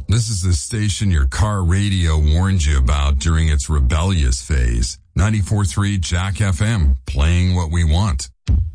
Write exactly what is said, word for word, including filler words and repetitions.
This is the station your car radio warned you about during its rebellious phase. ninety-four point three Jack F M, playing what we want.